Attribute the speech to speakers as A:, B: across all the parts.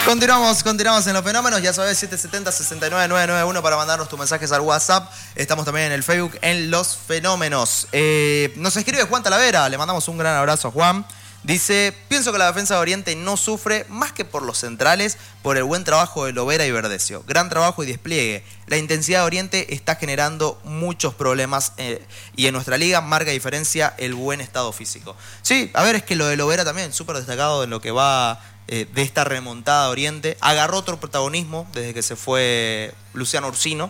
A: Continuamos en los fenómenos. Ya sabes, 770-69991 para mandarnos tus mensajes al WhatsApp. Estamos también en el Facebook en Los Fenómenos. Nos escribe Juan Talavera, le mandamos un gran abrazo a Juan. Dice, pienso que la defensa de Oriente no sufre más que por los centrales, por el buen trabajo de Lovera y Verdecio. Gran trabajo y despliegue. La intensidad de Oriente está generando muchos problemas y en nuestra liga marca diferencia el buen estado físico. Sí, a ver, es que lo de Lovera también, súper destacado en lo que va de esta remontada de Oriente. Agarró otro protagonismo desde que se fue Luciano Ursino.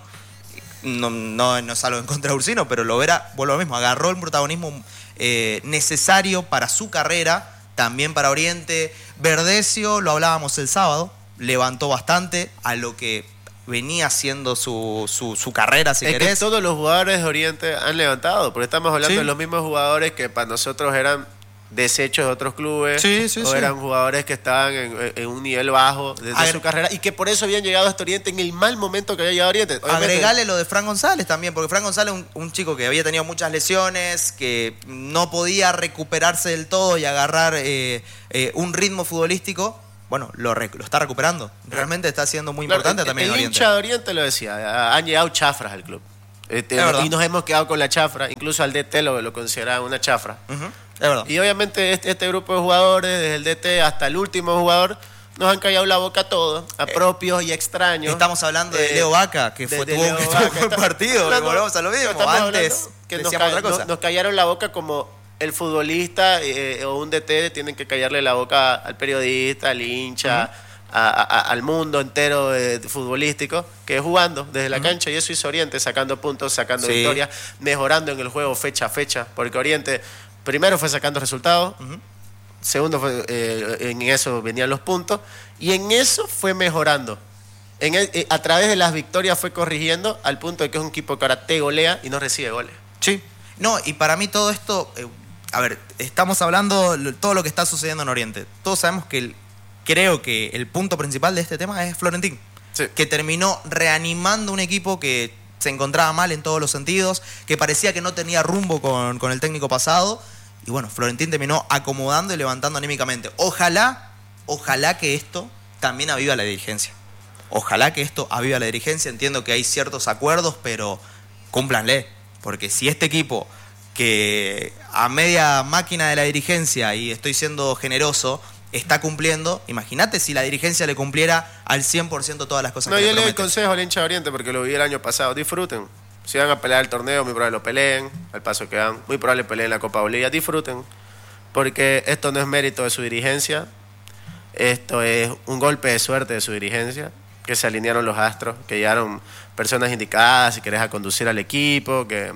A: No es algo en contra de Ursino, pero Lovera, vuelvo a lo mismo, agarró el protagonismo necesario para su carrera, también para Oriente. Verdecio, lo hablábamos el sábado, levantó bastante a lo que venía siendo su carrera, si querés.
B: Que todos los jugadores de Oriente han levantado, porque estamos hablando de los mismos jugadores que para nosotros eran desechos de otros clubes, eran jugadores que estaban en un nivel bajo desde su carrera y que por eso habían llegado a este Oriente en el mal momento que había llegado a Oriente.
A: Agregale lo de Fran González también, porque Fran González es un chico que había tenido muchas lesiones, que no podía recuperarse del todo y agarrar un ritmo futbolístico. Bueno, lo está recuperando. Realmente está siendo muy importante también en Oriente.
B: El hincha de Oriente lo decía, han llegado chafras al club. Y nos hemos quedado con la chafra, incluso al DT lo consideraban una chafra.
A: Es verdad.
B: Y obviamente este grupo de jugadores, desde el DT hasta el último jugador, nos han callado la boca a todos, a propios y extraños.
A: Estamos hablando de Leo Vaca, que tuvo un buen partido, volvemos a lo mismo. Antes
B: que nos callaron la boca como el futbolista o un DT tienen que callarle la boca al periodista, al hincha, al mundo entero futbolístico, que es jugando desde la cancha, y eso hizo Oriente, sacando puntos, sacando victorias, mejorando en el juego fecha a fecha, porque Oriente primero fue sacando resultados, segundo fue, en eso venían los puntos, y en eso fue mejorando. A través de las victorias fue corrigiendo al punto de que es un equipo que ahora te golea y no recibe goles.
A: Sí. No, y para mí todo esto, a ver, estamos hablando de todo lo que está sucediendo en Oriente. Todos sabemos que creo que el punto principal de este tema es Florentín, que terminó reanimando un equipo que se encontraba mal en todos los sentidos, que parecía que no tenía rumbo con el técnico pasado. Y bueno, Florentín terminó acomodando y levantando anímicamente. Ojalá que esto también aviva la dirigencia. Ojalá que esto aviva la dirigencia. Entiendo que hay ciertos acuerdos, pero cúmplanle. Porque si este equipo, que a media máquina de la dirigencia, y estoy siendo generoso, está cumpliendo, imagínate si la dirigencia le cumpliera al 100% todas las cosas que le promete.
B: Yo le doy consejo al hincha de Oriente porque lo vi el año pasado. Disfruten. Si van a pelear el torneo, muy probable lo peleen, al paso que van, muy probable peleen la Copa Bolivia. Disfruten, porque esto no es mérito de su dirigencia, esto es un golpe de suerte de su dirigencia, que se alinearon los astros, que llegaron personas indicadas, si querés, a conducir al equipo, que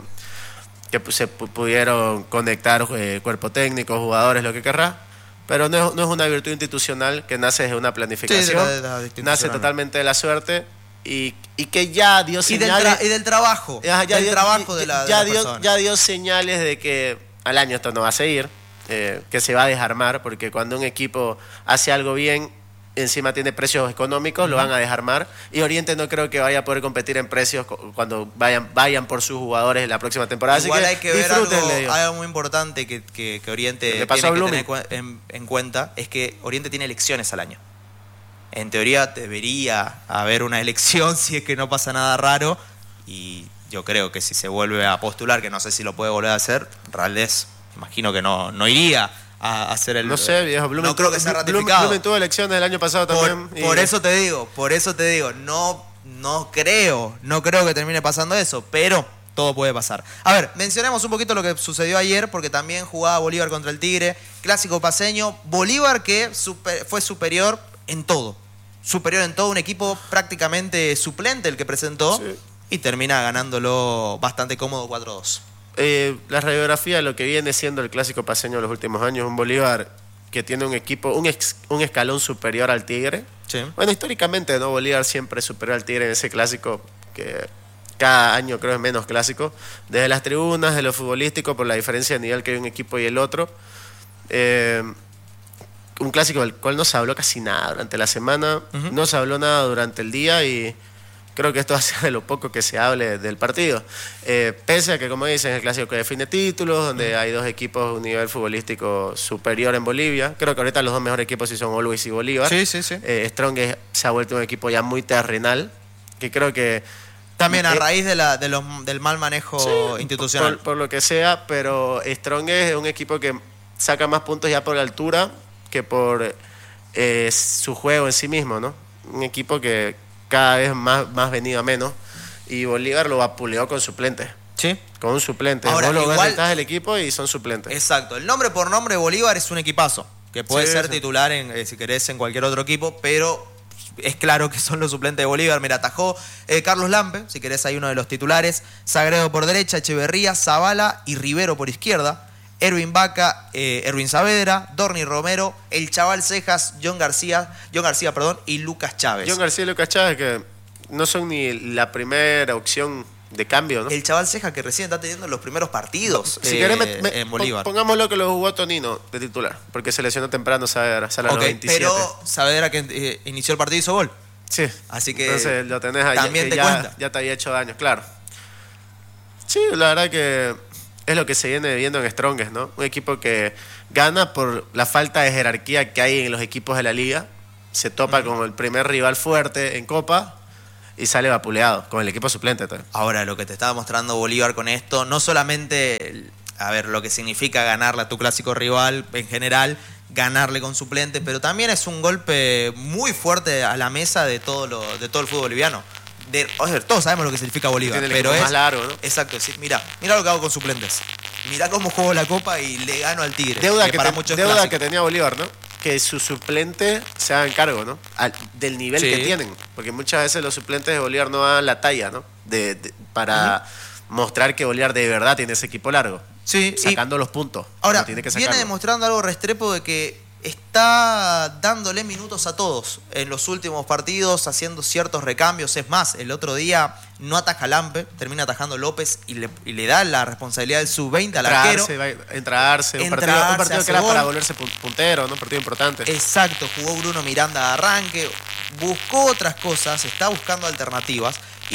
B: se pudieron conectar cuerpo técnico, jugadores, lo que querrás, pero no es una virtud institucional que nace desde una planificación, nace totalmente de la suerte. Y que ya dio señales
A: y del trabajo del trabajo de las personas.
B: Ya dio señales de que al año esto no va a seguir, que se va a desarmar, porque cuando un equipo hace algo bien, encima tiene precios económicos, lo van a desarmar, y Oriente no creo que vaya a poder competir en precios cuando vayan por sus jugadores la próxima temporada.
A: Igual
B: así
A: hay que ver algo muy importante que Oriente tiene que tener en cuenta, es que Oriente tiene elecciones al año. En teoría debería haber una elección si es que no pasa nada raro, y yo creo que si se vuelve a postular, que no sé si lo puede volver a hacer, Raldés imagino que no iría a hacer el...
B: No sé, viejo,
A: no creo que sea ratificado.
B: Blumen tuvo elecciones el año pasado también.
A: Por eso te digo, no creo que termine pasando eso, pero todo puede pasar. A ver, mencionemos un poquito lo que sucedió ayer, porque también jugaba Bolívar contra el Tigre, clásico paceño, Bolívar que fue superior en todo, un equipo prácticamente suplente el que presentó, y termina ganándolo bastante cómodo 4-2.
B: La radiografía de lo que viene siendo el clásico paceño de los últimos años, un Bolívar que tiene un equipo, un escalón superior al Tigre. Sí. Bueno, históricamente, ¿no? Bolívar siempre es superior al Tigre en ese clásico, que cada año creo es menos clásico, desde las tribunas, de lo futbolístico, por la diferencia de nivel que hay un equipo y el otro. Un clásico del cual no se habló casi nada durante la semana, no se habló nada durante el día, y creo que esto hace de lo poco que se hable del partido. Pese a que, como dicen, es el clásico que define títulos, donde hay dos equipos de un nivel futbolístico superior en Bolivia. Creo que ahorita los dos mejores equipos sí son Always y Bolívar.
A: Sí.
B: Strongest se ha vuelto un equipo ya muy terrenal, que creo que...
A: También a raíz del mal manejo institucional.
B: Por lo que sea, pero Strongest es un equipo que saca más puntos ya por la altura que por su juego en sí mismo, ¿no? Un equipo que cada vez más venido a menos, y Bolívar lo vapuleó con suplentes.
A: Sí.
B: Con un suplente.
A: Ahora,
B: Vos lo ves
A: igual,
B: detrás del equipo y son suplentes.
A: Exacto. El nombre por nombre Bolívar es un equipazo, que puede
B: Sí,
A: ser
B: sí.
A: titular, si querés, en cualquier otro equipo, pero es claro que son los suplentes de Bolívar. Mira, atajó Carlos Lampe, si querés, hay uno de los titulares. Sagredo por derecha, Echeverría, Zavala y Rivero por izquierda. Erwin Vaca, Erwin Saavedra, Dorni Romero, el Chaval Cejas, John García, y Lucas Chávez.
B: John García y Lucas Chávez, que no son ni la primera opción de cambio, ¿no?
A: El Chaval Cejas que recién está teniendo los primeros partidos
B: Si querés,
A: en Bolívar.
B: pongámoslo que lo jugó Tonino de titular, porque se lesionó temprano Saavedra, sale a los 27.
A: Pero Saavedra que inició el partido hizo gol.
B: Sí.
A: Así que
B: entonces lo tenés ahí,
A: también
B: que
A: te cuenta.
B: ya te había hecho daño, claro. Sí, la verdad que es lo que se viene viendo en Strongest, ¿no? Un equipo que gana por la falta de jerarquía que hay en los equipos de la liga. Se topa con el primer rival fuerte en Copa y sale vapuleado con el equipo suplente también.
A: Ahora, lo que te estaba mostrando Bolívar con esto, no solamente, a ver, lo que significa ganarle a tu clásico rival en general, ganarle con suplente, pero también es un golpe muy fuerte a la mesa de todo el fútbol boliviano. O sea, todos sabemos lo que significa Bolívar,
B: Tiene el
A: pero
B: equipo
A: es
B: más largo, ¿no?
A: Exacto, es decir, mira lo que hago con suplentes. Mira cómo juego la Copa y le gano al Tigre.
B: Deuda
A: que
B: que tenía Bolívar, ¿no? Que su suplente se hagan cargo, ¿no? Del nivel
A: Sí.
B: que tienen. Porque muchas veces los suplentes de Bolívar no dan la talla, ¿no? Para mostrar que Bolívar de verdad tiene ese equipo largo.
A: Sí,
B: Sacando los puntos.
A: Ahora,
B: como tiene que
A: viene
B: sacarlo.
A: demostrando algo Restrepo de que está dándole minutos a todos en los últimos partidos, haciendo ciertos recambios. Es más, el otro día no ataja Lampe, termina atajando López y le da la responsabilidad del sub-20 al arquero.
B: Entrarse, un partido que era para volverse puntero, ¿no? Un partido importante.
A: Exacto, jugó Bruno Miranda de arranque, buscó otras cosas, está buscando alternativas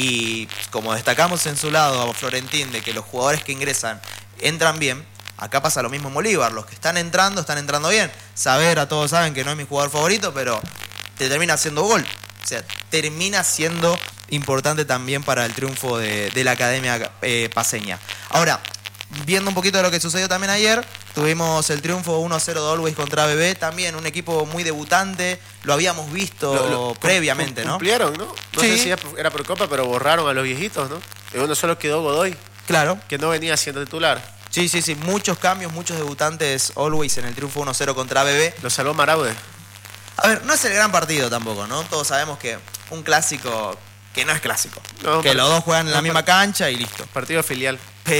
A: y como destacamos en su lado a Florentín de que los jugadores que ingresan entran bien. Acá pasa lo mismo en Bolívar, los que están entrando bien. Saavedra, todos saben que no es mi jugador favorito, pero te termina haciendo gol. O sea, termina siendo importante también para el triunfo de la Academia Paceña. Ahora, viendo un poquito de lo que sucedió también ayer, tuvimos el triunfo 1-0 de Always contra BB, también un equipo muy debutante, lo habíamos visto previamente, ¿no?
B: Cumplieron, ¿no? No
A: Sí.
B: sé si era por Copa, pero borraron a los viejitos, ¿no? Y uno solo quedó Godoy,
A: Claro.
B: que no venía siendo titular.
A: Sí, muchos cambios, muchos debutantes Always en el triunfo 1-0 contra BB.
B: Lo salvó Maraude.
A: A ver, no es el gran partido tampoco, ¿no? Todos sabemos que un clásico que no es clásico.
B: No,
A: que los dos juegan en la misma cancha y listo.
B: Partido filial.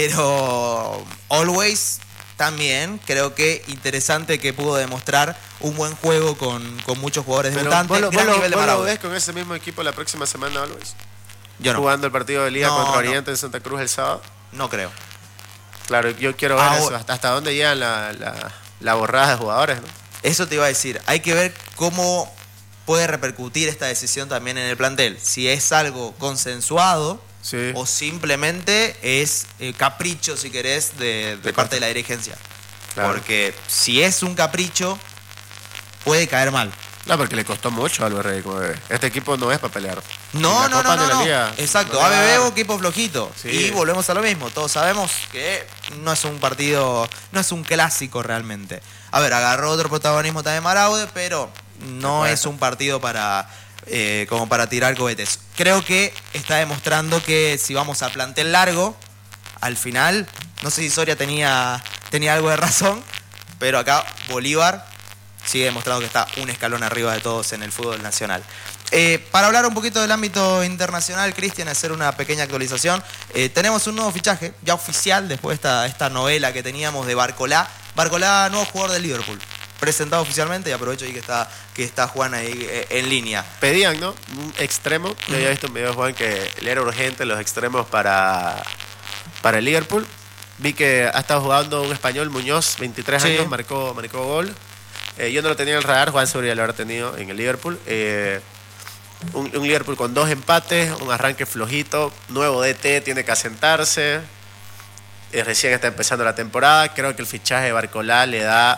A: Pero Always también creo que interesante que pudo demostrar un buen juego con muchos jugadores
B: Pero
A: debutantes. Gran nivel de
B: ¿vos lo
A: Maraude.
B: ves con ese mismo equipo la próxima semana, Always?
A: Yo no,
B: Jugando el partido de Liga
A: No,
B: contra
A: no.
B: Oriente en Santa Cruz el sábado.
A: no creo.
B: Claro, yo quiero ver
A: Ahora-
B: eso. Hasta dónde llegan la borrada de jugadores, ¿no?
A: Eso te iba a decir. Hay que ver cómo puede repercutir esta decisión también en el plantel. Si es algo consensuado
B: Sí.
A: o simplemente es capricho, si querés, de parte de la dirigencia.
B: Claro.
A: Porque si es un capricho, puede caer mal.
B: No, porque le costó mucho a Albert Rey. Este equipo no es para pelear.
A: No,
B: En la Copa de la Liga,
A: Exacto,
B: no le va a
A: ABB
B: dar.
A: un equipo flojito.
B: Sí.
A: Y volvemos a lo mismo. Todos sabemos que no es un partido, no es un clásico realmente. A ver, agarró otro protagonismo también Maraude, pero no es un partido para como para tirar cohetes. Creo que está demostrando que si vamos a plantel largo, al final, no sé si Soria tenía algo de razón, pero acá Bolívar sigue demostrando que está un escalón arriba de todos en el fútbol nacional. Para hablar un poquito del ámbito internacional, Cristian, hacer una pequeña actualización. Tenemos un nuevo fichaje, ya oficial, después de esta novela que teníamos de Barcolá. Barcolá, nuevo jugador del Liverpool. Presentado oficialmente y aprovecho ahí que está Juan ahí en línea.
B: Pedían, ¿no? Un extremo. Yo había visto un video de Juan que le era urgente los extremos para el Liverpool. Vi que ha estado jugando un español, Muñoz, 23
A: Sí.
B: años, marcó gol. Yo no lo tenía en el radar, Juan Soria lo habrá tenido en el Liverpool. un Liverpool con 2 empates, un arranque flojito, nuevo DT, tiene que asentarse, recién está empezando la temporada. Creo que el fichaje de Barcolá le da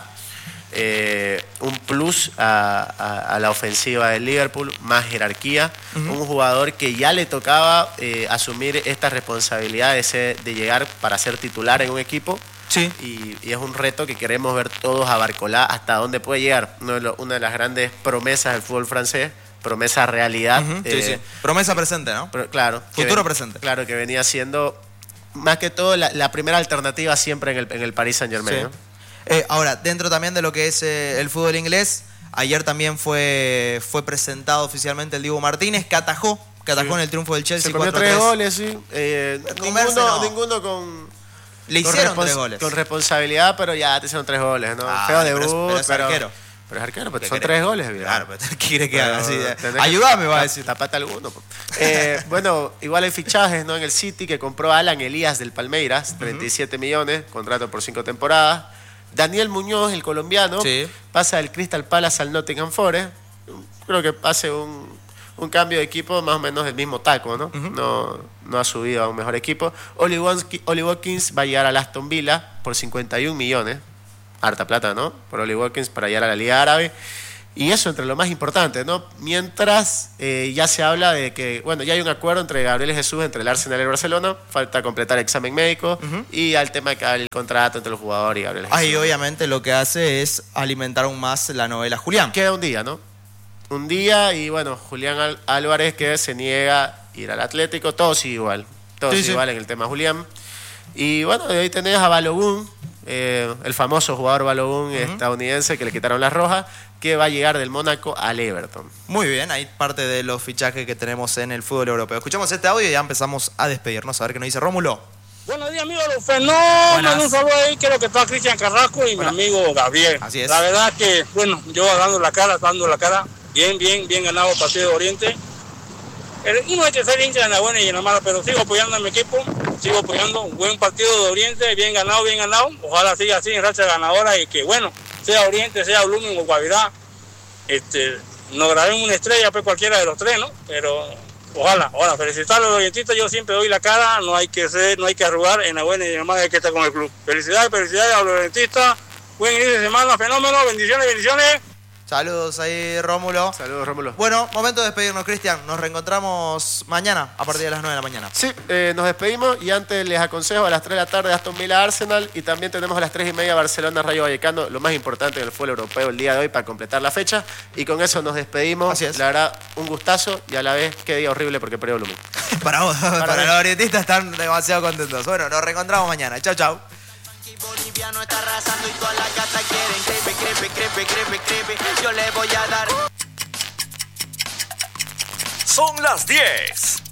B: un plus a la ofensiva del Liverpool, más jerarquía, un jugador que ya le tocaba asumir esta responsabilidad de llegar para ser titular en un equipo.
A: Sí.
B: Y es un reto que queremos ver todos a Barcolá hasta dónde puede llegar. Una de las grandes promesas del fútbol francés, promesa realidad.
A: Sí. Promesa presente, ¿no?
B: Claro.
A: Futuro presente.
B: Claro, que venía siendo más que todo la primera alternativa siempre en el Paris Saint-Germain, ¿no?
A: Ahora, dentro también de lo que es el fútbol inglés, ayer también fue presentado oficialmente el Dibu Martínez, que atajó en el triunfo del Chelsea 4-3.
B: Se comió 3 goles, sí. Ninguno con...
A: Le hicieron 3 goles.
B: Con responsabilidad, pero ya te hicieron 3 goles, ¿no? Feo debut,
A: pero es arquero.
B: Pero es arquero, pero son 3 goles.
A: Claro, pero ¿qué quiere que haga así? Ayúdame, va a decir.
B: Tapate alguno. Bueno, igual hay fichajes, ¿no? En el City, que compró a Alan Elías del Palmeiras, 37 millones, contrato por 5 temporadas. Daniel Muñoz, el colombiano, pasa del Crystal Palace al Nottingham Forest. Creo que hace un cambio de equipo más o menos del mismo taco, ¿no? No ha subido a un mejor equipo. Oli Watkins va a llegar al Aston Villa por 51 millones. Harta plata, ¿no? Por Oli Watkins para llegar a la Liga Árabe. Y eso entre lo más importante, ¿no? Mientras ya se habla de que, bueno, ya hay un acuerdo entre Gabriel Jesús, entre el Arsenal y el Barcelona. Falta completar el examen médico y al tema que el contrato entre el jugador y Gabriel Jesús.
A: Ahí obviamente lo que hace es alimentar aún más la novela Julián.
B: Queda un día, ¿no? Un día y bueno, Julián Álvarez que se niega a ir al Atlético, todo sigue igual. Todo sigue igual en el tema Julián. Y bueno, ahí tenés a Balogun, el famoso jugador Balogun estadounidense que le quitaron la roja, que va a llegar del Mónaco al Everton.
A: Muy bien, ahí parte de los fichajes que tenemos en el fútbol europeo. Escuchamos este audio y ya empezamos a despedirnos. A ver qué nos dice Rómulo.
C: Buenos días, amigos de los fenómenos. Un saludo ahí, creo que está Cristian Carrasco y mi amigo Gabriel.
A: Así es.
C: La verdad que, bueno, yo dando la cara. Bien ganado el partido de Oriente. Uno hay que ser hincha en la buena y en la mala, pero sigo apoyando a mi equipo, sigo apoyando un buen partido de Oriente, bien ganado. Ojalá siga así en racha ganadora y que, bueno, sea Oriente, sea Blooming o Guavirá, nos grabemos una estrella, pues cualquiera de los tres, ¿no? Pero ojalá, felicitar a los orientistas, yo siempre doy la cara, no hay que arrugar, en la buena y en la mala hay que estar con el club. Felicidades a los orientistas, buen inicio de semana, fenómeno, bendiciones.
A: Saludos ahí, Rómulo.
B: Saludos, Rómulo.
A: Bueno, momento de despedirnos, Cristian. Nos reencontramos mañana a partir de las 9 de la mañana.
B: Sí, nos despedimos y antes les aconsejo a las 3 de la tarde Aston Villa Arsenal y también tenemos a las 3:30 Barcelona Rayo Vallecano, lo más importante del fútbol europeo el día de hoy para completar la fecha. Y con eso nos despedimos.
A: Así es.
B: La verdad, un gustazo y a la vez, qué día horrible porque perdió Blooming.
A: Para vos, para los orientistas están demasiado contentos. Bueno, nos reencontramos mañana. Chau.
D: Boliviano está arrasando y todas las gatas quieren crepe. Yo le voy a dar.
E: Son las 10.